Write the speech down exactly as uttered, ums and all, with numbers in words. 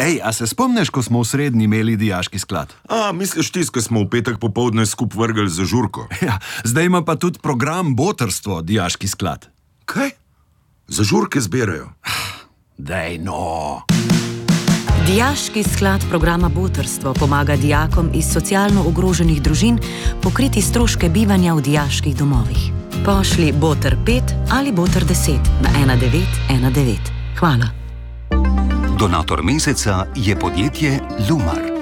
Ej, a se spomniš, ko smo v srednji imeli dijaški sklad? A, misliš tis, ko smo v petek popoldne skup vrgli za žurko? Ja, zdaj ima pa tudi program Botrstvo dijaški sklad. Kaj? Za žurke zbirajo? Dej no... Dijaški sklad programa Botrstvo pomaga dijakom iz socialno ogroženih družin pokriti stroške bivanja v dijaških domovih. Pošli Botr pet ali Botr deset na ena devet ena devet. Hvala. Donator meseca je podjetje Lumar.